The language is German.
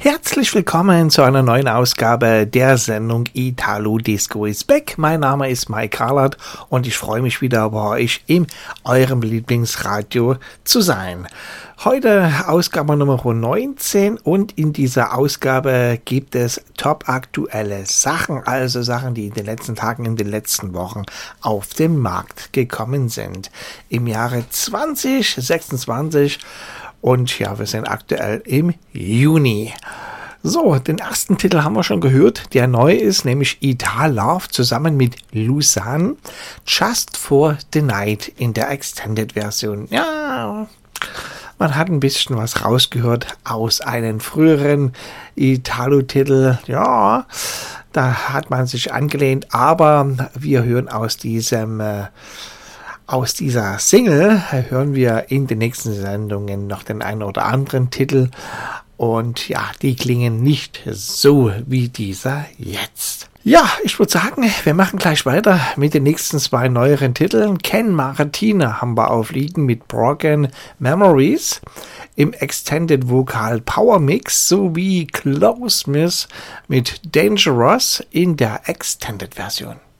Herzlich willkommen zu einer neuen Ausgabe der Sendung Italo Disco is Back. Mein Name ist Mike Carlert und ich freue mich wieder bei euch in eurem Lieblingsradio zu sein. Heute Ausgabe Nummer 19 und in dieser Ausgabe gibt es top aktuelle Sachen, also Sachen, die in den letzten Tagen, in den letzten Wochen auf den Markt gekommen sind. Im Jahre 2026 und ja, wir sind aktuell im Juni. So, den ersten Titel haben wir schon gehört, der neu ist, nämlich Italove zusammen mit Lausanne, Just for the Night in der Extended-Version. Ja, man hat ein bisschen was rausgehört aus einem früheren Italo-Titel. Ja, da hat man sich angelehnt, aber wir hören aus dieser Single hören wir in den nächsten Sendungen noch den einen oder anderen Titel und ja, die klingen nicht so wie dieser jetzt. Ja, ich würde sagen, wir machen gleich weiter mit den nächsten zwei neueren Titeln. Ken Martina haben wir aufliegen mit Broken Memories im Extended Vocal Power Mix sowie Close Miss mit Dangerous in der Extended Version.